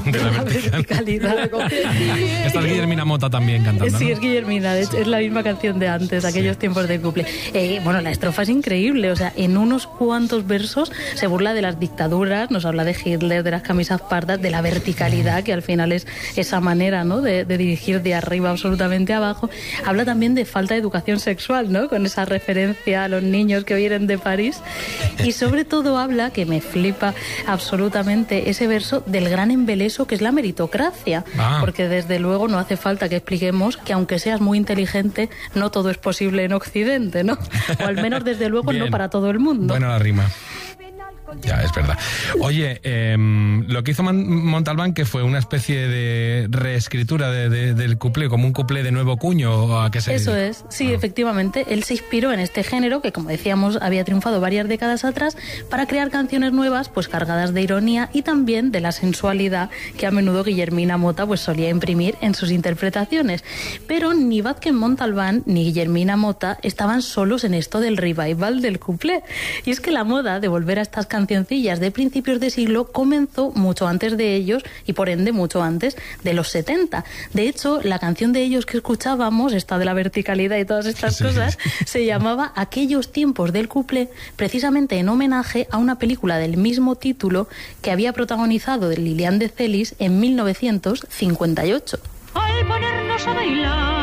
De la verticalidad. Esta es Guillermina Motta también cantando, ¿no? Sí, es Guillermina, es la misma canción de antes, aquellos tiempos de couple. Bueno, la estrofa es increíble, o sea, en unos cuantos versos se burla de las dictaduras, nos habla de Hitler, de las camisas pardas, de la verticalidad, que al final es esa manera, ¿no?, de dirigir de arriba absolutamente abajo. Habla también de falta de educación sexual, ¿no?, con esa referencia a los niños que vienen de París. Y sobre todo habla, que me flipa absolutamente ese verso, del gran embeleso que es la meritocracia. Porque desde luego no hace falta que expliquemos que aunque seas muy inteligente, no todo es posible en Occidente, ¿no? O al menos desde luego no para todo el mundo. Buena la rima. Ya, es verdad. Oye, lo que hizo Montalbán, que fue una especie de reescritura del cuplé, como un cuplé de nuevo cuño, ¿a qué se Eso dedica? es, sí, efectivamente. Él se inspiró en este género, que como decíamos, había triunfado varias décadas atrás, para crear canciones nuevas, pues cargadas de ironía y también de la sensualidad que a menudo Guillermina Motta pues solía imprimir en sus interpretaciones. Pero ni Vázquez Montalbán ni Guillermina Motta estaban solos en esto del revival del cuplé. Y es que la moda de volver a estas cancioncillas de principios de siglo comenzó mucho antes de ellos y por ende mucho antes de los 70. De hecho, la canción de ellos que escuchábamos, esta de la verticalidad y todas estas cosas, se llamaba Aquellos tiempos del cuplé, precisamente en homenaje a una película del mismo título que había protagonizado Lilian de Celis en 1958. Al ponernos a bailar